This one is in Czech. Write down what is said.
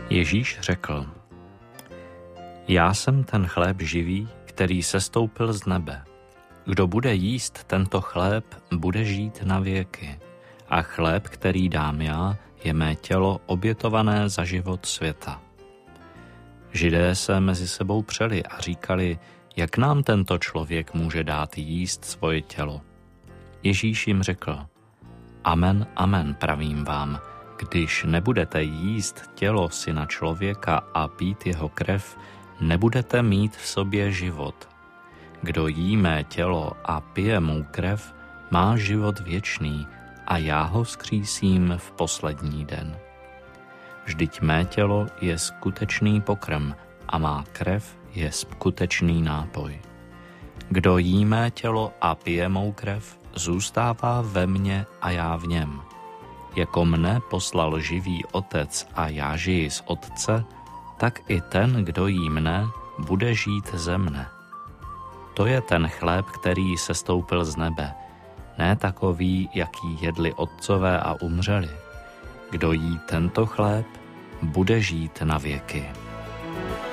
Ježíš řekl: Já jsem ten chléb živý, který sestoupil z nebe. Kdo bude jíst tento chléb, bude žít na věky. A chléb, který dám já, je mé tělo obětované za život světa. Židé se mezi sebou přeli a říkali: Jak nám tento člověk může dát jíst svoje tělo? Ježíš jim řekl: Amen, amen, pravím vám, když nebudete jíst tělo Syna člověka a pít jeho krev, nebudete mít v sobě život. Kdo jí mé tělo a pije mou krev, má život věčný a já ho vzkřísím v poslední den. Vždyť mé tělo je skutečný pokrm a má krev je skutečný nápoj. Kdo jí mé tělo a pije mou krev, zůstává ve mně a já v něm. Jako mne poslal živý Otec a já žiji z Otce, tak i ten, kdo jí mne, bude žít ze mne. To je ten chléb, který sestoupil z nebe, ne takový, jaký jedli otcové a umřeli. Kdo jí tento chléb, bude žít na věky.